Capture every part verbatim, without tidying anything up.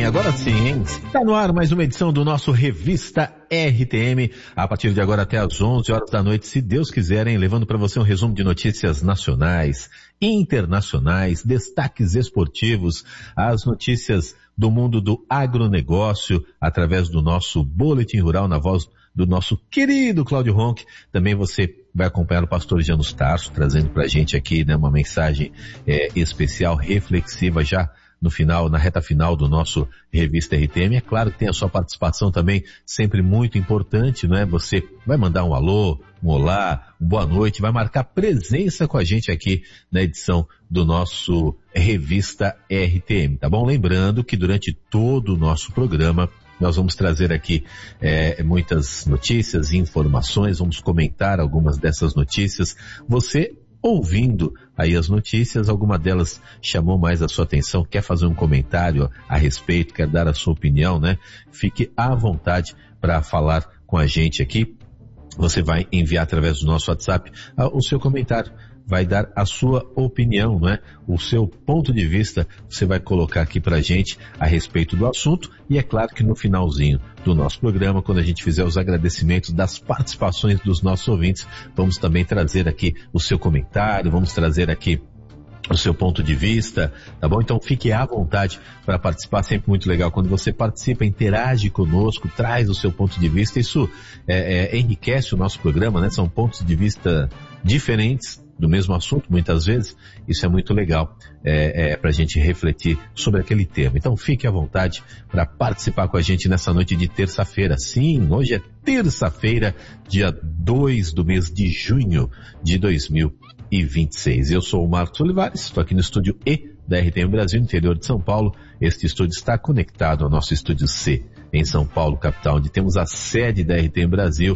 sim, agora sim, hein? Está no ar mais uma edição do nosso Revista R T M, a partir de agora até às onze horas da noite, se Deus quiser, hein? Levando para você um resumo de notícias nacionais, internacionais, destaques esportivos, as notícias do mundo do agronegócio, através do nosso Boletim Rural na voz do nosso querido Cláudio Ronck. Também você vai acompanhar o pastor Janus Tarso, trazendo pra gente aqui, né, uma mensagem é, especial, reflexiva, já no final, na reta final do nosso Revista R T M. É claro que tem a sua participação também, sempre muito importante, não é? Você vai mandar um alô, um olá, uma boa noite, vai marcar presença com a gente aqui na edição do nosso Revista R T M, tá bom? Lembrando que durante todo o nosso programa nós vamos trazer aqui é, muitas notícias e informações, vamos comentar algumas dessas notícias. Você ouvindo aí as notícias, alguma delas chamou mais a sua atenção, quer fazer um comentário a respeito, quer dar a sua opinião, né? Fique à vontade para falar com a gente aqui. Você vai enviar através do nosso WhatsApp o seu comentário, vai dar a sua opinião, não é? O seu ponto de vista, você vai colocar aqui pra gente a respeito do assunto, e é claro que no finalzinho do nosso programa, quando a gente fizer os agradecimentos das participações dos nossos ouvintes, vamos também trazer aqui o seu comentário, vamos trazer aqui o seu ponto de vista, tá bom? Então fique à vontade para participar, sempre muito legal quando você participa, interage conosco, traz o seu ponto de vista, isso é, é, enriquece o nosso programa, né? São pontos de vista diferentes do mesmo assunto, muitas vezes, isso é muito legal, é, é, para a gente refletir sobre aquele tema. Então fique à vontade para participar com a gente nessa noite de terça-feira. Sim, hoje é terça-feira, dia dois do mês de junho de dois mil e vinte e seis. Eu sou o Marcos Olivares, estou aqui no estúdio E da R T M Brasil, no interior de São Paulo. Este estúdio está conectado ao nosso estúdio C, em São Paulo, capital, onde temos a sede da R T M Brasil.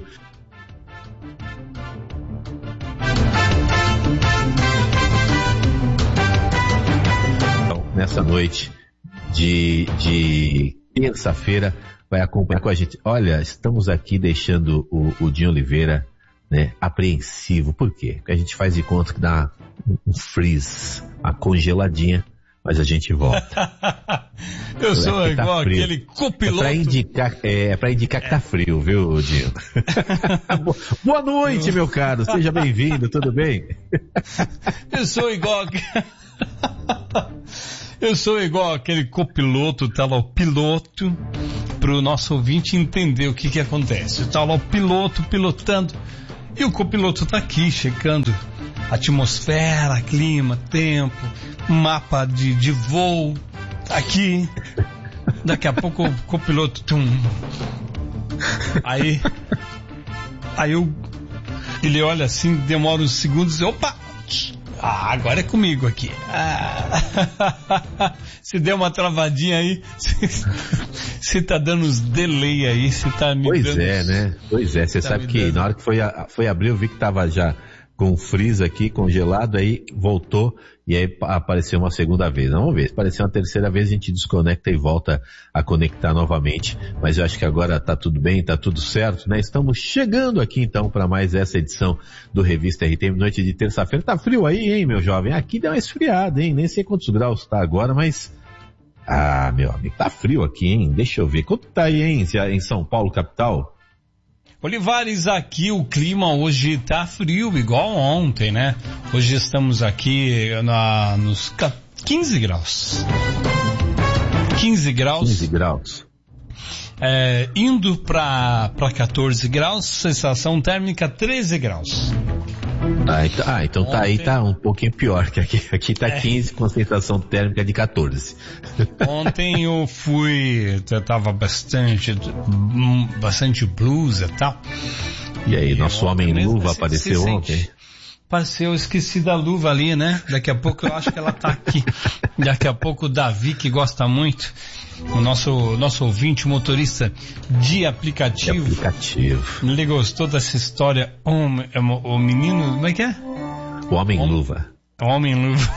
Nessa noite de, de terça-feira, vai acompanhar com a gente. Olha, estamos aqui deixando o, o Dinho Oliveira, né, apreensivo. Por quê? Porque a gente faz de conta que dá um, um freeze, uma congeladinha, mas a gente volta. Eu sou tá igual frio. Aquele copiloto. É pra indicar, é, pra indicar que tá frio, viu, Dinho? Boa noite, meu caro. Seja bem-vindo, tudo bem? Eu sou igual... Eu sou igual aquele copiloto, tá lá o piloto, pro nosso ouvinte entender o que que acontece. Tá lá o piloto pilotando e o copiloto tá aqui checando atmosfera, clima, tempo, mapa de, de voo, tá aqui. Daqui a pouco o copiloto, tum. Aí, aí eu, ele olha assim, demora uns segundos e opa! Ah, agora é comigo aqui. Ah, se der uma travadinha aí, você tá dando uns delay aí, você tá me pois dando... Pois é, né? Pois é, você tá sabe que dando... na hora que foi, a, foi abrir, eu vi que tava já com freeze aqui, congelado, aí voltou e aí apareceu uma segunda vez. Vamos ver, se aparecer uma terceira vez a gente desconecta e volta a conectar novamente. Mas eu acho que agora tá tudo bem, tá tudo certo, né? Estamos chegando aqui então para mais essa edição do Revista R T M, noite de terça-feira. Tá frio aí, hein, meu jovem? Aqui deu uma esfriada, hein? Nem sei quantos graus tá agora, mas... Ah, meu amigo, tá frio aqui, hein? Deixa eu ver. Quanto tá aí, hein, em São Paulo, capital? Olivares, aqui o clima hoje tá frio, igual ontem, né? Hoje estamos aqui na, nos quinze graus. quinze graus. quinze graus. É, indo para para quatorze graus, sensação térmica treze graus. Ah, então, ah, então tá aí, tá um pouquinho pior que aqui. Aqui tá é. quinze com sensação térmica de quatorze. Ontem eu fui, eu tava bastante, bastante blusa e tal. E aí, e nosso homem-luva apareceu se ontem? Apareceu, eu esqueci da luva ali, né? Daqui a pouco eu acho que ela tá aqui. Daqui a pouco o Davi, que gosta muito, o nosso, nosso ouvinte, motorista de aplicativo. De aplicativo. Ele gostou dessa história. O, o menino, como é que é? O homem-luva. O homem-luva.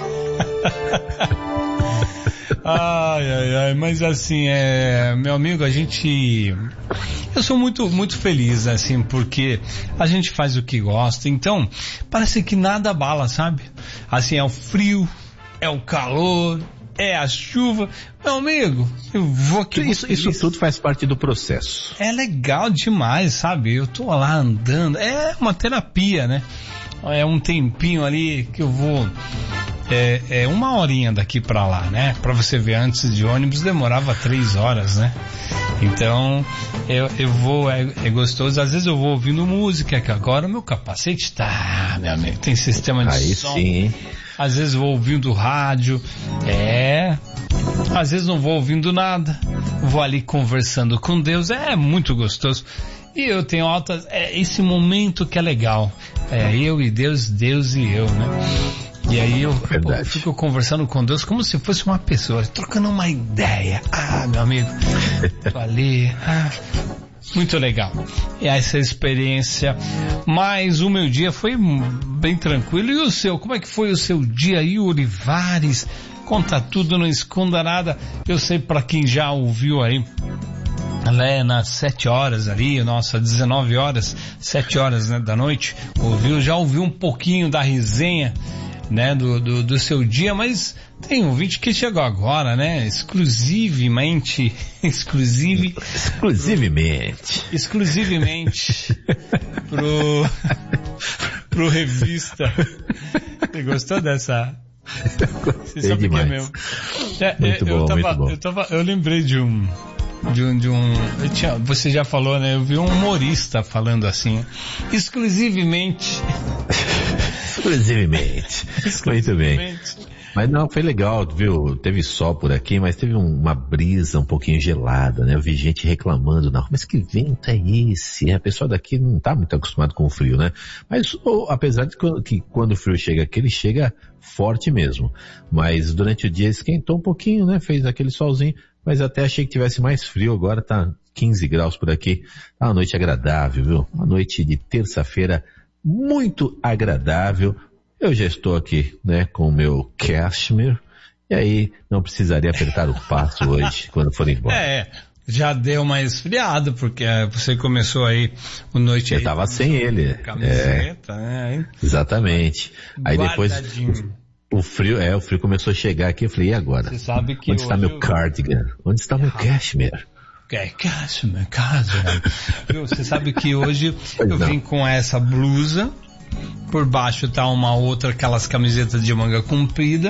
Ai, ai, ai, mas assim, é, meu amigo, a gente, eu sou muito, muito feliz, assim, porque a gente faz o que gosta, então, parece que nada abala, sabe? Assim, é o frio, é o calor, é a chuva. Meu amigo, eu vou aqui. Isso, isso tudo faz parte do processo. É legal demais, sabe? Eu tô lá andando, é uma terapia, né? É um tempinho ali que eu vou, é, é uma horinha daqui pra lá, né? Pra você ver, antes de ônibus demorava três horas, né? Então, eu, eu vou, é, é gostoso, às vezes eu vou ouvindo música, que agora o meu capacete tá, meu amigo, tem sistema de Aí som. Sim, hein? Às vezes vou ouvindo rádio, é, às vezes não vou ouvindo nada, vou ali conversando com Deus, é muito gostoso. E eu tenho altas, é esse momento que é legal, é eu e Deus, Deus e eu, né? E aí eu, eu fico conversando com Deus como se fosse uma pessoa, trocando uma ideia. Ah, meu amigo, ali, ah, muito legal. E essa experiência, mas o meu dia foi bem tranquilo. E o seu, como é que foi o seu dia aí, Olivares? Conta tudo, não esconda nada. Eu sei para quem já ouviu aí, né, nas sete horas ali, nossa, dezenove horas, sete horas, né, da noite, ouviu, já ouviu um pouquinho da resenha, né, do, do, do seu dia, mas tem um vídeo que chegou agora, né, exclusivamente, exclusive, exclusivamente, pro, exclusivamente pro, pro Revista. Você gostou dessa? Você sabe demais. que é mesmo. É, muito eu, bom, tava, muito bom. Eu, tava, eu lembrei de um, de um, de um eu tinha, você já falou, né? Eu vi um humorista falando assim, exclusivamente. Exclusivamente. Muito bem. Mas não, foi legal, viu? Teve sol por aqui, mas teve uma brisa um pouquinho gelada, né? Eu vi gente reclamando, não, mas que vento é esse? A pessoa daqui não tá muito acostumado com o frio, né? Mas ou, apesar de que quando o frio chega aqui, ele chega forte mesmo. Mas durante o dia esquentou um pouquinho, né? Fez aquele solzinho, mas até achei que tivesse mais frio, agora tá quinze graus por aqui. Tá uma noite agradável, viu? Uma noite de terça-feira muito agradável. Eu já estou aqui, né, com o meu cashmere, e aí não precisaria apertar o passo hoje, quando for embora. É, já deu uma esfriada, porque você começou aí o noite Eu aí. Eu tava sem ele. Camiseta, é, né? Exatamente. Aí depois o frio, é, o frio começou a chegar aqui, eu falei, e agora? Você sabe que onde está meu eu... cardigan? Onde está meu cashmere? É, cashmere, cashmere. Você sabe que hoje pois eu não. vim com essa blusa, por baixo tá uma outra, aquelas camisetas de manga comprida,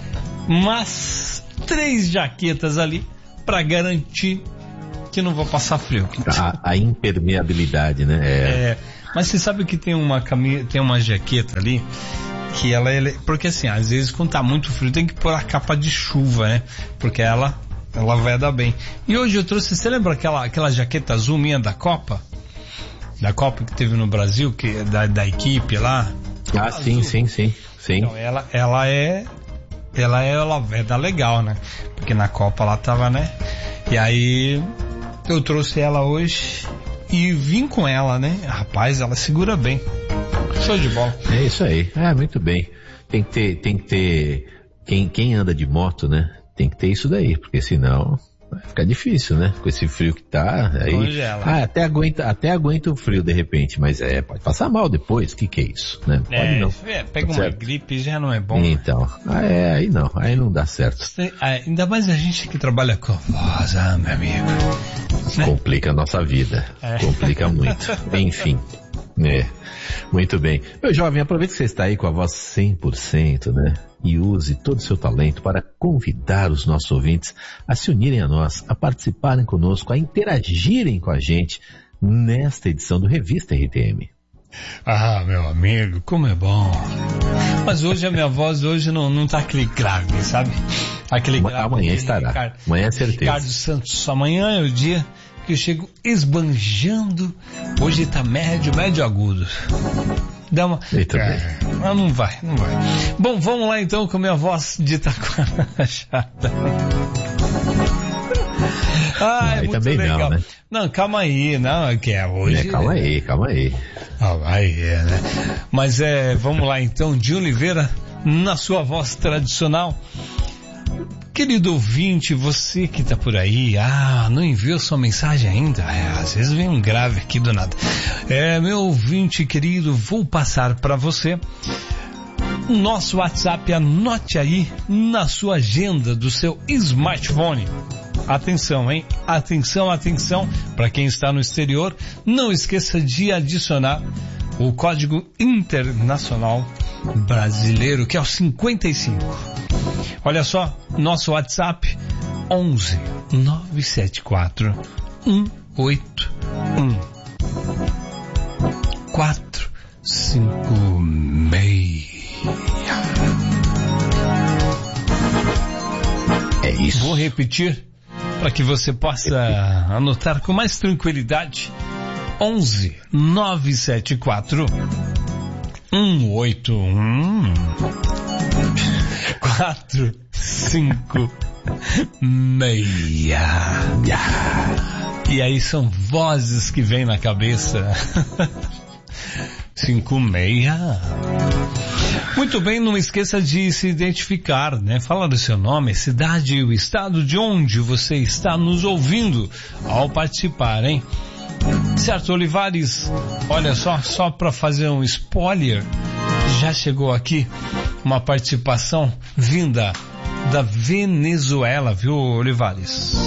mas três jaquetas ali para garantir que não vou passar frio. A, a impermeabilidade, né? É. é. Mas você sabe que tem uma camisa, tem uma jaqueta ali que ela é, porque assim, às vezes quando tá muito frio tem que pôr a capa de chuva, né? Porque ela ela vai dar bem. E hoje eu trouxe, você lembra aquela aquela jaqueta azul minha da Copa? Da Copa que teve no Brasil, que da, da equipe lá. Ah, sim, sim, sim, sim. Então, ela, ela é, ela é, ela é da legal, né? Porque na Copa lá tava, né? E aí, eu trouxe ela hoje e vim com ela, né? Rapaz, ela segura bem. Show de bola. É isso aí. É, muito bem. Tem que ter, tem que ter, quem, quem anda de moto, né? Tem que ter isso daí, porque senão vai ficar difícil, né? Com esse frio que tá, aí, congela. Ah, até aguenta, até aguenta o frio de repente, mas é, pode passar mal depois, o que que é isso, né? Pode é, não. É, pega tá uma certo? gripe já não é bom. Então, ah, é, aí não, aí não dá certo. Você, ainda mais a gente que trabalha com voz, ah, meu amigo. Né? Complica a nossa vida, é. Complica muito, enfim. É, muito bem. Meu jovem, aproveite que você está aí com a voz cem por cento, né? E use todo o seu talento para convidar os nossos ouvintes a se unirem a nós, a participarem conosco, a interagirem com a gente nesta edição do Revista R T M. Ah, meu amigo, como é bom. Mas hoje a minha voz hoje não, não tá aquele grave, sabe? Aquele grave. Amanhã estará. Ricardo, amanhã é certeza. Ricardo Santos, amanhã é o dia que eu chego esbanjando. Hoje tá médio, médio agudo. Dá uma... Eita é, mas não vai, não vai. Bom, vamos lá então com a minha voz de taquara chata. Ah, é aí muito também legal. Não, né? Não, calma aí, não, é que é hoje. É, calma aí, calma aí. Ah, aí é, né? Mas é, vamos lá então, de Oliveira, na sua voz tradicional. Querido ouvinte, você que tá por aí, ah, não enviou sua mensagem ainda? É, às vezes vem um grave aqui do nada. É, meu ouvinte querido, vou passar para você Nosso WhatsApp, anote aí na sua agenda do seu smartphone. Atenção, hein? Atenção, atenção, para quem está no exterior, não esqueça de adicionar o código internacional brasileiro, que é o cinquenta e cinco. Olha só, nosso WhatsApp onze nove sete quatro um oito um quatro cinco seis. É isso. Vou repetir para que você possa anotar com mais tranquilidade. onze nove sete quatro um oito um quatro cinco seis. E aí são vozes que vêm na cabeça. Cinco meia. Muito bem, não esqueça de se identificar, né? Fala do seu nome, cidade e o estado de onde você está nos ouvindo ao participar, hein? Certo, Olivares? Olha só, só para fazer um spoiler, já chegou aqui uma participação vinda da Venezuela, viu, Olivares?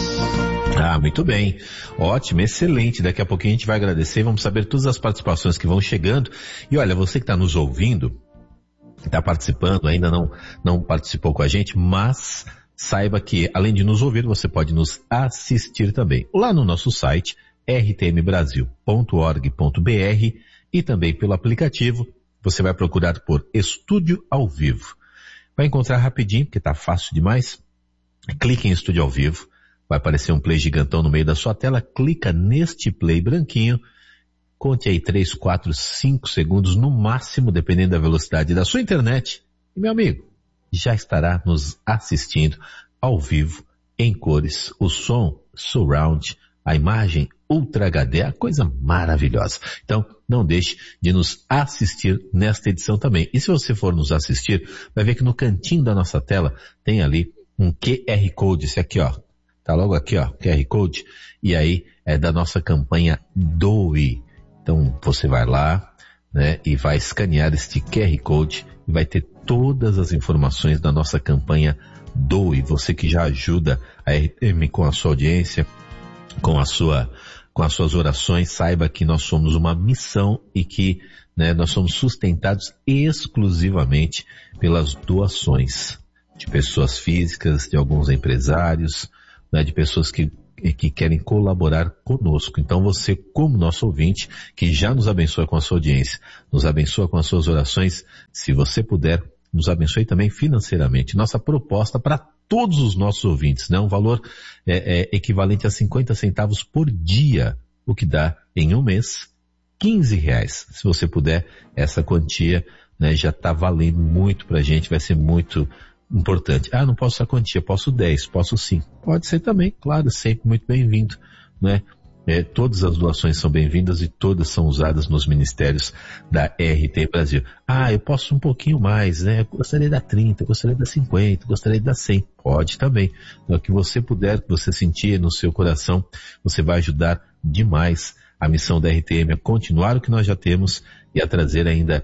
Ah, muito bem. Ótimo, excelente. Daqui a pouquinho a gente vai agradecer, vamos saber todas as participações que vão chegando. E olha, você que está nos ouvindo, está participando, ainda não, não participou com a gente, mas saiba que, além de nos ouvir, você pode nos assistir também. Lá no nosso site, r t m brasil ponto org ponto b r, e também pelo aplicativo, você vai procurar por Estúdio ao Vivo. Vai encontrar rapidinho, porque está fácil demais. Clique em Estúdio ao Vivo. Vai aparecer um play gigantão no meio da sua tela, clica neste play branquinho, conte aí três, quatro, cinco segundos no máximo, dependendo da velocidade da sua internet. E meu amigo, já estará nos assistindo ao vivo, em cores, o som surround, a imagem Ultra H D, a coisa maravilhosa. Então, não deixe de nos assistir nesta edição também. E se você for nos assistir, vai ver que no cantinho da nossa tela tem ali um Q R Code, esse aqui ó. Tá logo aqui, ó, Q R Code, e aí é da nossa campanha Doe. Então, você vai lá, né, e vai escanear este Q R Code e vai ter todas as informações da nossa campanha Doe. Você que já ajuda a R T M com a sua audiência, com a sua, com as suas orações, saiba que nós somos uma missão e que, né, nós somos sustentados exclusivamente pelas doações de pessoas físicas, de alguns empresários, né, de pessoas que, que querem colaborar conosco. Então você, como nosso ouvinte, que já nos abençoa com a sua audiência, nos abençoa com as suas orações, se você puder, nos abençoe também financeiramente. Nossa proposta para todos os nossos ouvintes, né, um valor é, é, equivalente a cinquenta centavos por dia, o que dá em um mês quinze reais. Se você puder, essa quantia, né, já está valendo muito pra gente, vai ser muito importante. Ah, não posso essa quantia, posso dez, posso sim. Pode ser também, claro, sempre muito bem-vindo, né? É, todas as doações são bem-vindas e todas são usadas nos ministérios da R T Brasil. Ah, eu posso um pouquinho mais, né? Eu gostaria de dar trinta, eu gostaria de dar cinquenta, eu gostaria de dar cem. Pode também. O que você puder, que você sentir no seu coração, você vai ajudar demais a missão da R T M a continuar o que nós já temos e a trazer ainda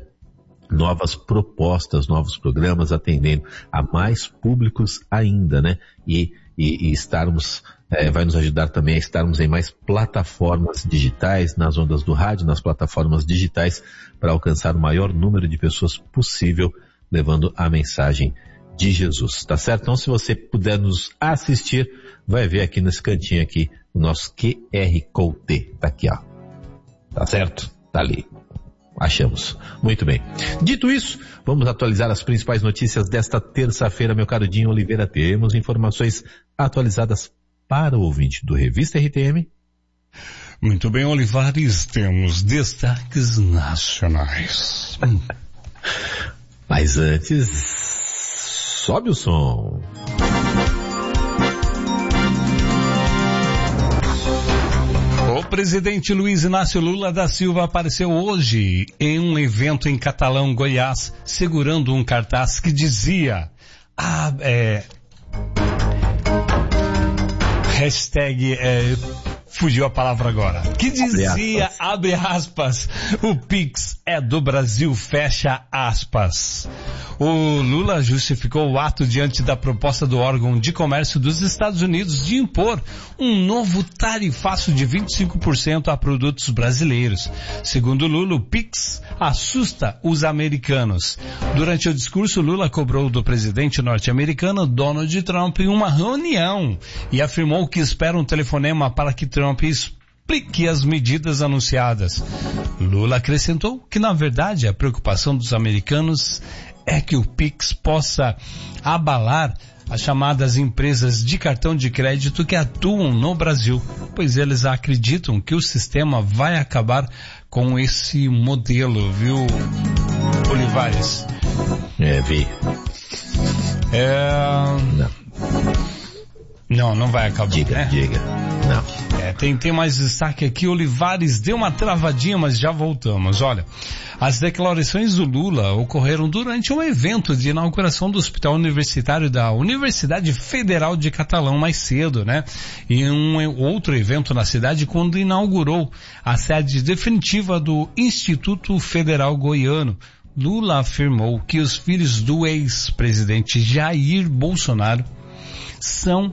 novas propostas, novos programas, atendendo a mais públicos ainda, né? E, e, e estarmos, é, vai nos ajudar também a estarmos em mais plataformas digitais, nas ondas do rádio, nas plataformas digitais, para alcançar o maior número de pessoas possível, levando a mensagem de Jesus, tá certo? Então, se você puder nos assistir, vai ver aqui nesse cantinho aqui o nosso Q R Code, tá aqui, ó. Tá certo? Tá ali. Achamos. Muito bem. Dito isso, vamos atualizar as principais notícias desta terça-feira, meu caro Dinho Oliveira. Temos informações atualizadas para o ouvinte do Revista R T M. Muito bem, Olivares, temos destaques nacionais. Mas antes, sobe o som. O presidente Luiz Inácio Lula da Silva apareceu hoje em um evento em Catalão, Goiás, segurando um cartaz que dizia ah, é, hashtag é, fugiu a palavra agora, que dizia, abre aspas, o Pix é do Brasil, fecha aspas. O Lula justificou o ato diante da proposta do órgão de comércio dos Estados Unidos de impor um novo tarifaço de vinte e cinco por cento a produtos brasileiros. Segundo Lula, o Pix assusta os americanos. Durante o discurso, Lula cobrou do presidente norte-americano Donald Trump uma reunião e afirmou que espera um telefonema para que Trump explique as medidas anunciadas. Lula acrescentou que, na verdade, a preocupação dos americanos é que o Pix possa abalar as chamadas empresas de cartão de crédito que atuam no Brasil, pois eles acreditam que o sistema vai acabar com esse modelo, viu, Olivares? É, vi. É... Não. Não, não vai acabar, diga, né? Diga, não. É, tem, tem mais destaque aqui, Olivares deu uma travadinha, mas já voltamos. Olha, as declarações do Lula ocorreram durante um evento de inauguração do Hospital Universitário da Universidade Federal de Catalão mais cedo, né? E um outro evento na cidade quando inaugurou a sede definitiva do Instituto Federal Goiano. Lula afirmou que os filhos do ex-presidente Jair Bolsonaro são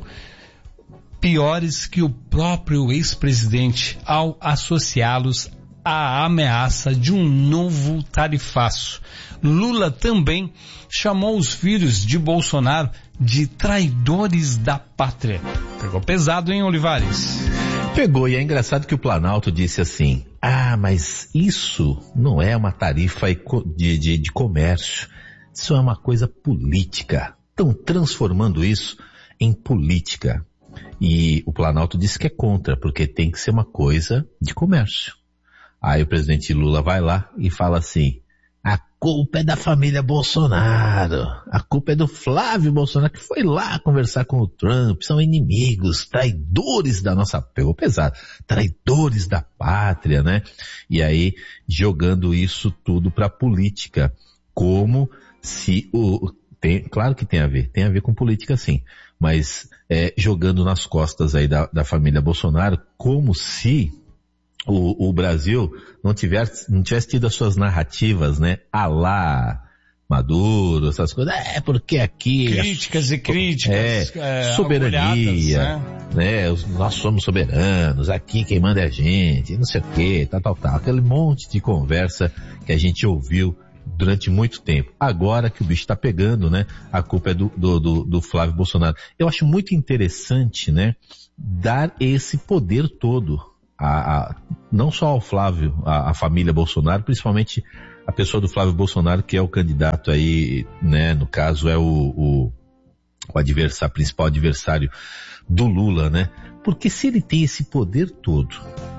piores que o próprio ex-presidente ao associá-los à ameaça de um novo tarifaço. Lula também chamou os filhos de Bolsonaro de traidores da pátria. Pegou pesado, hein, Olivares? Pegou, e é engraçado que o Planalto disse assim, ah, mas isso não é uma tarifa de, de, de comércio, isso é uma coisa política. Estão transformando isso em política. E o Planalto disse que é contra, porque tem que ser uma coisa de comércio. Aí o presidente Lula vai lá e fala assim, a culpa é da família Bolsonaro, a culpa é do Flávio Bolsonaro, que foi lá conversar com o Trump, são inimigos, traidores da nossa, pegou pesado, traidores da pátria, né? E aí jogando isso tudo pra política, como se o, tem, claro que tem a ver, tem a ver com política sim, mas é, jogando nas costas aí da, da família Bolsonaro, como se o, o Brasil não tivesse, não tivesse tido as suas narrativas, né, a lá Maduro, essas coisas, é porque aqui... Críticas e críticas. É, é soberania, né? né, nós somos soberanos, aqui quem manda é a gente, não sei o que, tal, tal, tal, aquele monte de conversa que a gente ouviu durante muito tempo. Agora que o bicho tá pegando, né, a culpa é do, do, do, do Flávio Bolsonaro. Eu acho muito interessante, né, dar esse poder todo, a, a, não só ao Flávio, a, a família Bolsonaro, principalmente a pessoa do Flávio Bolsonaro, que é o candidato aí, né, no caso é o, o, o adversário, principal adversário do Lula, né, porque se ele tem esse poder todo,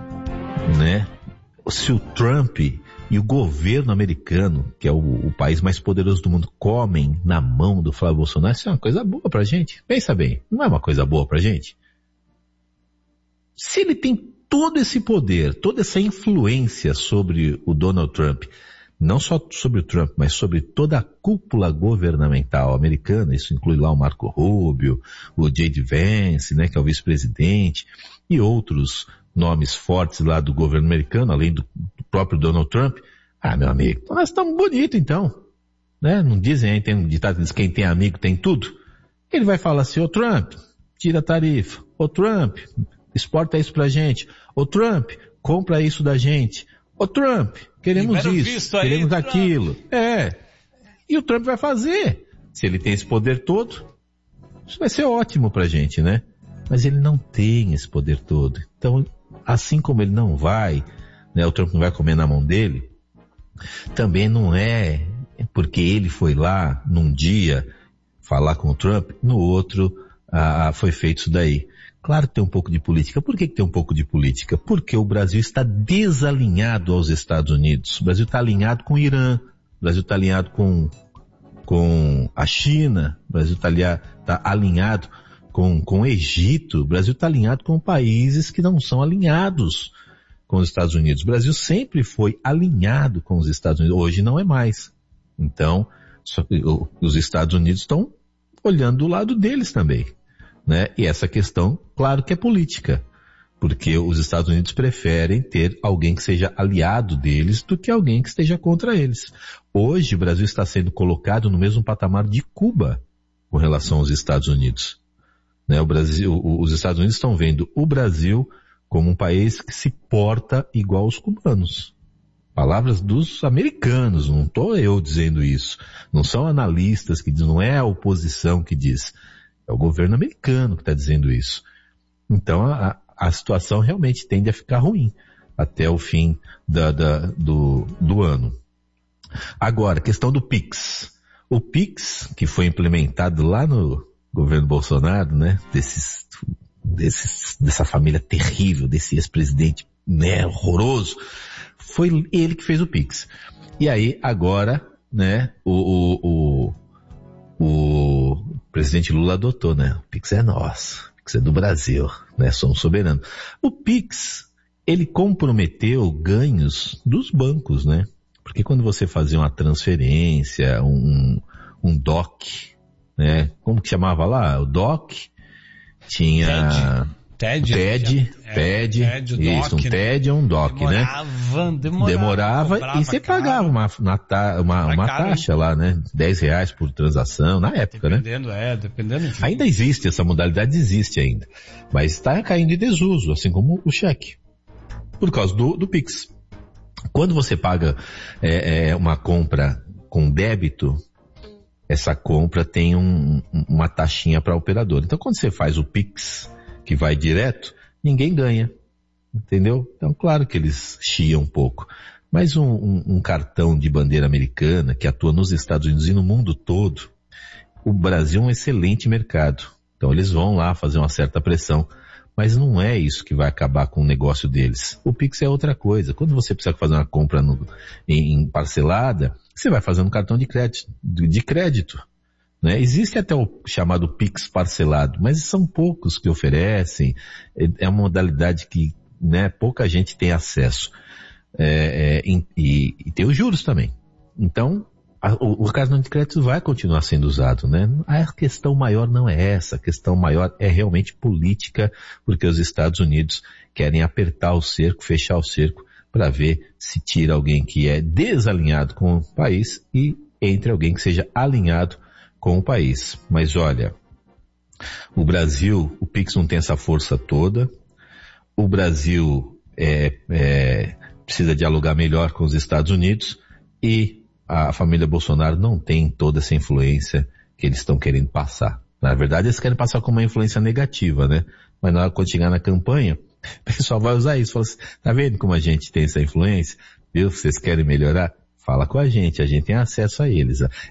né, se o Trump e o governo americano, que é o, o país mais poderoso do mundo, comem na mão do Flávio Bolsonaro, isso é uma coisa boa pra gente. Pensa bem, não é uma coisa boa pra gente? Se ele tem todo esse poder, toda essa influência sobre o Donald Trump, não só sobre o Trump, mas sobre toda a cúpula governamental americana, isso inclui lá o Marco Rubio, o J D Vance, né, que é o vice-presidente, e outros nomes fortes lá do governo americano, além do, do próprio Donald Trump. Ah, meu amigo, nós estamos bonitos então, né? Não dizem aí, tem um ditado que diz, quem tem amigo tem tudo. Ele vai falar assim, ô Trump, tira a tarifa, ô Trump, exporta isso pra gente, ô Trump, compra isso da gente, ô Trump, queremos isso, queremos aí, aquilo. Trump. É, e o Trump vai fazer. Se ele tem esse poder todo, isso vai ser ótimo pra gente, né? Mas ele não tem esse poder todo. Então, assim como ele não vai, né, o Trump não vai comer na mão dele, também não é porque ele foi lá num dia falar com o Trump, no outro ah, foi feito isso daí. Claro que tem um pouco de política. Por que que tem um pouco de política? Porque o Brasil está desalinhado aos Estados Unidos. O Brasil está alinhado com o Irã, o Brasil está alinhado com, com a China, o Brasil está alinhado, tá alinhado com, com o Egito, o Brasil está alinhado com países que não são alinhados com os Estados Unidos. O Brasil sempre foi alinhado com os Estados Unidos, hoje não é mais. Então, só, os Estados Unidos estão olhando do lado deles também, né? E essa questão, claro que é política, Porque os Estados Unidos preferem ter alguém que seja aliado deles do que alguém que esteja contra eles. Hoje o Brasil está sendo colocado no mesmo patamar de Cuba com relação aos Estados Unidos. Né? O Brasil, os Estados Unidos estão vendo o Brasil como um país que se porta igual aos cubanos. Palavras dos americanos, não estou eu dizendo isso. Não são analistas que dizem, não é a oposição que diz. É o governo americano que está dizendo isso. Então a, a situação realmente tende a ficar ruim até o fim da, da, do, do ano. Agora, questão do Pix. O Pix, que foi implementado lá no governo Bolsonaro, né, desses, desses, dessa família terrível, desse ex-presidente, né, horroroso, foi ele que fez o Pix. E aí, agora, né, o, o, o, o presidente Lula adotou, né, o Pix é nosso, o Pix é do Brasil, né, somos soberanos. O Pix, ele comprometeu ganhos dos bancos, né, porque quando você fazia uma transferência, um, um D O C, né, como que chamava lá? O D O C, tinha... TED, TED, é, TED, TED, o isso, D O C, um TED é um D O C, né? Demorava, demorava. Demorava e você pagava uma, uma, uma, uma taxa lá, né? dez reais por transação, na época, dependendo, né? É, dependendo. Enfim. Ainda existe, essa modalidade existe ainda. Mas está caindo em desuso, assim como o cheque. Por causa do, do Pix. Quando você paga é, é, uma compra com débito, essa compra tem um, uma taxinha para a operadora. Então quando você faz o Pix, que vai direto, ninguém ganha, entendeu? Então claro que eles chiam um pouco, mas um, um, um cartão de bandeira americana que atua nos Estados Unidos e no mundo todo, o Brasil é um excelente mercado, então eles vão lá fazer uma certa pressão, mas não é isso que vai acabar com o negócio deles. O Pix é outra coisa. Quando você precisa fazer uma compra no, em, em parcelada, você vai fazendo um cartão de crédito, de crédito. Né? Existe até o chamado Pix parcelado, mas são poucos que oferecem, é uma modalidade que, né, pouca gente tem acesso, é, é, e, e tem os juros também. Então, a, o, o cartão de crédito vai continuar sendo usado, né? A questão maior não é essa, a questão maior é realmente política, porque os Estados Unidos querem apertar o cerco, fechar o cerco, para ver se tira alguém que é desalinhado com o país e entre alguém que seja alinhado com o país. Mas olha, o Brasil, o Pix não tem essa força toda, o Brasil é, é, precisa dialogar melhor com os Estados Unidos e a família Bolsonaro não tem toda essa influência que eles estão querendo passar. Na verdade, eles querem passar com uma influência negativa, né? Mas na hora que chegar na campanha, o pessoal vai usar isso. Fala assim, tá vendo como a gente tem essa influência? Viu? Vocês querem melhorar? Fala com a gente, a gente tem acesso a eles.